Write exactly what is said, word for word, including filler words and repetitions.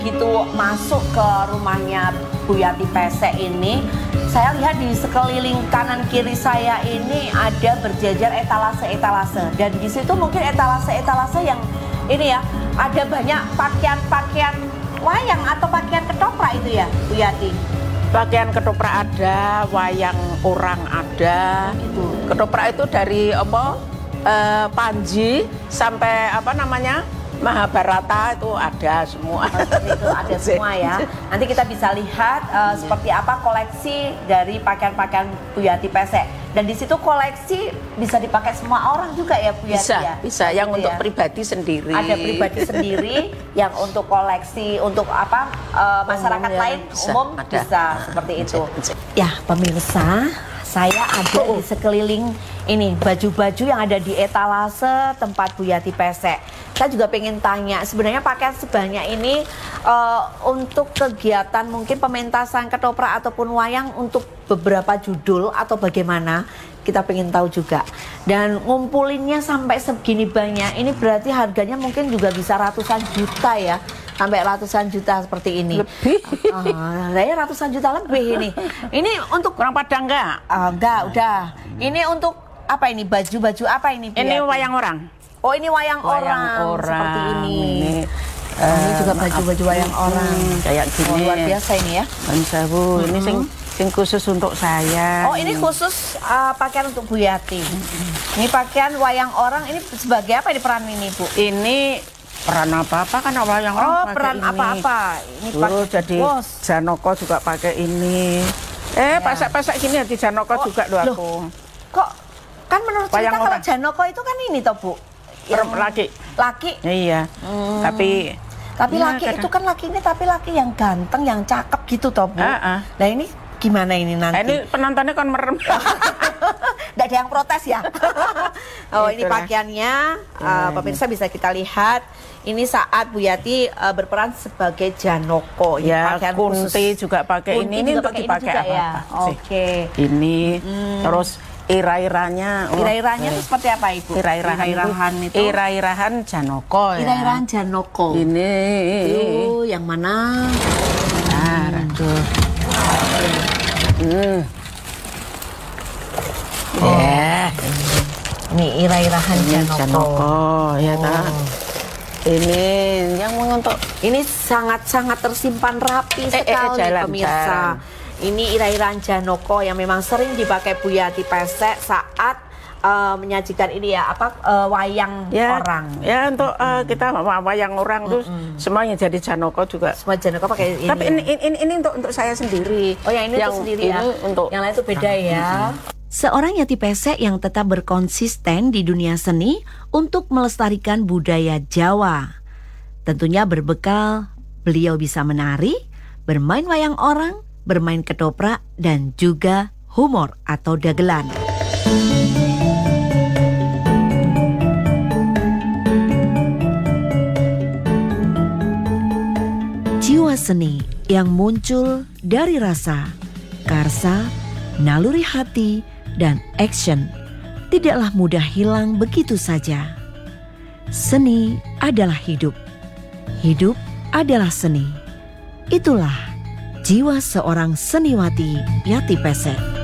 Gitu masuk ke rumahnya Bu Yati Pesek ini, saya lihat di sekeliling kanan kiri saya ini ada berjajar etalase-etalase, dan di situ mungkin etalase-etalase yang ini ya, ada banyak pakaian-pakaian wayang atau pakaian ketoprak itu ya Bu Yati. Pakaian ketoprak ada, wayang orang ada. Itu. Ketoprak itu dari apa? Eh, Panji sampai apa namanya? Mahabharata itu ada semua. Oh, itu ada semua ya. Nanti kita bisa lihat uh, seperti apa koleksi dari pakaian-pakaian Bu Yati Pesek. Dan di situ koleksi bisa dipakai semua orang juga ya Bu Yati Bisa, ya? bisa. Yang Gitu untuk ya? pribadi sendiri. Ada pribadi sendiri, yang untuk koleksi, untuk apa uh, masyarakat Umum ya, lain bisa, umum ada. bisa seperti Bisa, itu. bisa. Ya pemirsa, saya ada Oh. di sekeliling ini baju-baju yang ada di etalase tempat Bu Yati Pesek. Saya juga pengen tanya, sebenarnya pakaian sebanyak ini uh, untuk kegiatan mungkin pementasan ketoprak ataupun wayang untuk beberapa judul atau bagaimana? Kita pengen tahu juga. Dan ngumpulinnya sampai segini banyak, ini berarti harganya mungkin juga bisa ratusan juta ya. Sampai ratusan juta seperti ini. Lebih. Uh, saya ratusan juta lebih ini. Ini untuk Kurang pada enggak? uh, enggak, udah. Ini untuk apa ini? Baju-baju apa ini? Bu Ini Yati? wayang orang. Oh, ini wayang, Wayang orang, orang. seperti ini. Ini, Oh, ini eh, juga maaf. baju-baju wayang orang. Hmm, kayak gini. Oh, luar biasa ini ya. Bang Sabu, ini sing sing khusus untuk saya. Oh, ini khusus uh, pakaian untuk Bu Yati. Ini pakaian wayang orang, ini sebagai apa ini peran ini, Bu? Ini peran apa-apa kan wayang orang. Oh, pakai peran ini. apa-apa. Ini Dulu pakai jadi bos. Janoko juga pakai ini. Eh, Ya. pasak-pasak gini di Janoko Oh, juga loh loh. aku. Kok kan menurut Wayang cerita kalau orang. Janoko itu kan ini toh, Bu? Yang laki. Laki. Iya. Hmm. Tapi Tapi ya, laki kadang- itu kan laki ini tapi laki yang ganteng, yang cakep gitu toh, Bu. Ah, ah. Nah, ini gimana ini eh, nanti? ini penontonnya kan merem. Nggak ada yang protes ya? Oh, ini Itulah. pakaiannya, uh, pemirsa bisa kita lihat. Ini saat Bu Yati uh, berperan sebagai Janoko. Ini Ya, pakaian Kunti khusus. juga pakai Kunti ini. Ini juga untuk pakai ini dipakai juga ya? apa-apa sih. Oke. Ini terus ira-iranya. oh, Ira-iranya eh, itu seperti apa, Ibu? Ira-irahan, Ira-irahan itu, itu. ira-irahan Janoko ya. Ira-irahan Janoko. Ini. Itu yang mana? Nah, aduh. Hmm. Ya, Ini ira-irahan ini Janoko. Janoko ya Oh. tak. Ini yang untuk Ini sangat-sangat tersimpan rapi Eh, eh, eh, sekali jalan, pemirsa. jalan. Ini ira-irahan Janoko yang memang sering dipakai Bu Yati Pesek saat uh, menyajikan ini ya apa uh, wayang ya, orang. Ya untuk eh, kita wayang orang terus semuanya jadi Janoko juga. Semua Janoko pakai ini. Tapi ini, ini, ini untuk untuk saya sendiri. Oh, yang ini untuk sendiri ya. ini untuk Yang lain itu beda ya. Seorang Yati Pesek yang tetap berkonsisten di dunia seni untuk melestarikan budaya Jawa. Tentunya berbekal beliau bisa menari, bermain wayang orang, bermain ketoprak, dan juga humor atau dagelan. Jiwa seni yang muncul dari rasa, karsa, naluri hati, dan action tidaklah mudah hilang begitu saja. Seni adalah hidup. Hidup adalah seni. Itulah jiwa seorang seniwati Yati Pesek.